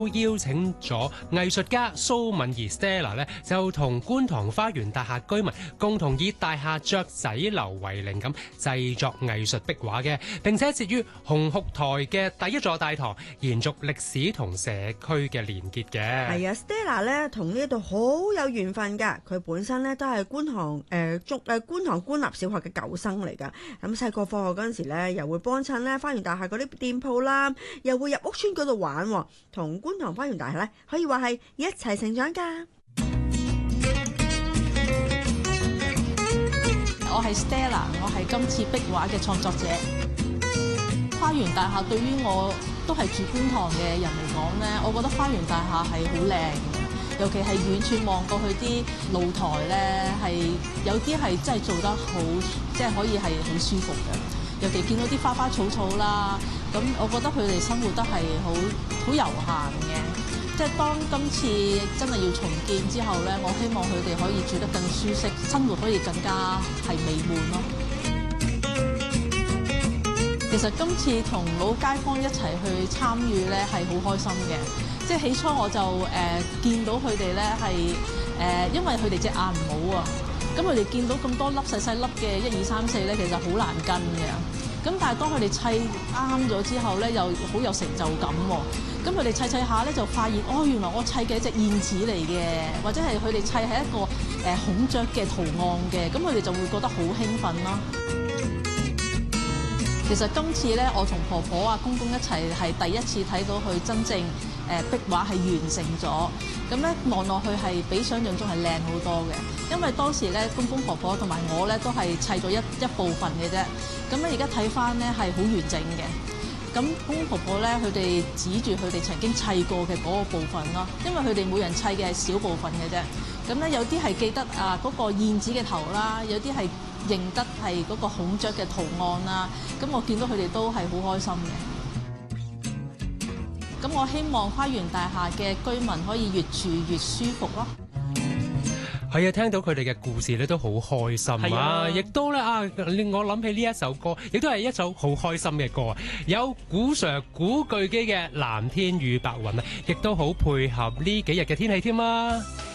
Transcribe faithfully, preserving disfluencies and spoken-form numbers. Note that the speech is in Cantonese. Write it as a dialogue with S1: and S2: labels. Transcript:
S1: 都邀請咗藝術家蘇敏儀 Stella 咧，就同觀塘花園大廈居民共同以大廈雀仔樓為靈感製作藝術壁畫嘅，並且設於紅磡台嘅第一座大堂，延續歷史同社區嘅連結嘅。
S2: 係啊 ，Stella 咧同呢度好有緣分㗎，佢本身咧都係觀塘誒中誒觀塘官立小學嘅舊生嚟㗎。咁細個放學嗰陣時咧，又會幫襯咧花園大廈嗰啲店鋪啦，又會入屋村嗰度玩，同觀塘花園大廈咧可以話係一齊成長㗎。
S3: 我係 Stella， 我係今次壁畫嘅創作者。花園大廈對於我都係住觀塘嘅人嚟講咧，我覺得花園大廈係好靚嘅，尤其係遠處望過去啲露台咧，係有啲係真係做得好，即係可以係好舒服嘅。尤其見到啲花花草草啦，咁我覺得佢哋生活得係好好悠閒嘅。即係當今次真係要重建之後咧，我希望佢哋可以住得更舒適，生活可以更加係美滿咯。其實今次同老街坊一齊去參與咧係好開心嘅。即係起初我就誒、呃、見到佢哋咧係誒，因為佢哋隻眼唔好啊。咁佢哋見到咁多粒細細粒嘅一二三四咧，其實好難跟嘅。咁但係當佢哋砌啱咗之後咧，又好有成就感喎。咁佢哋砌砌下咧，就發現哦，原來我砌嘅一隻燕子嚟嘅，或者係佢哋砌係一個誒、呃、孔雀嘅圖案嘅，咁佢哋就會覺得好興奮啦。其實今次咧，我同婆婆啊、公公一齊係第一次睇到佢真正誒壁畫係完成咗。咁咧望落去係比想象中係靚好多嘅，因為當時咧公公婆婆同埋我咧都係砌咗一一部分嘅啫。咁咧而家睇翻咧係好完整嘅。咁公公婆婆咧佢哋指住佢哋曾經砌過嘅嗰個部分咯，因為佢哋每人砌嘅係小部分嘅啫。咁咧有啲係記得啊嗰個燕子嘅頭啦，有啲係認得係嗰個孔雀嘅圖案啦。咁我見到佢哋都係好開心嘅。咁我希望花園大廈嘅居民可以越住越舒服咯。
S1: 係啊，聽到佢哋嘅故事咧都好開心啊！亦都咧啊，令我諗起呢一首歌，亦都係一首好開心嘅歌啊！有古 Sir 古巨基嘅《藍天與白雲》啊，亦都好配合呢幾日嘅天氣添啊！